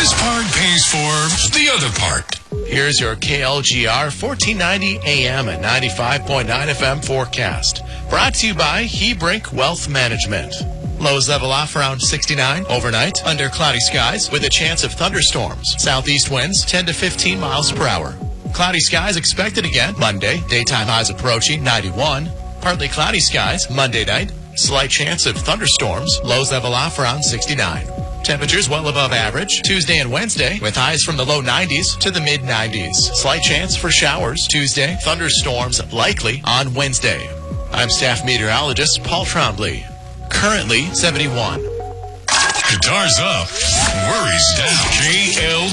This part pays for the other part. Here's your KLGR 1490 AM and 95.9 FM forecast. Brought to you by Hebrink Wealth Management. Lows level off around 69 overnight under cloudy skies with a chance of thunderstorms. Southeast winds 10 to 15 miles per hour. Cloudy skies expected again Monday. Daytime highs approaching 91. Partly cloudy skies Monday night. Slight chance of thunderstorms. Lows level off around 69. Temperatures well above average Tuesday and Wednesday with highs from the low 90s to the mid 90s. Slight chance for showers Tuesday. Thunderstorms likely on Wednesday. I'm staff meteorologist Paul Trombley. Currently 71. Guitars up, worries down. JL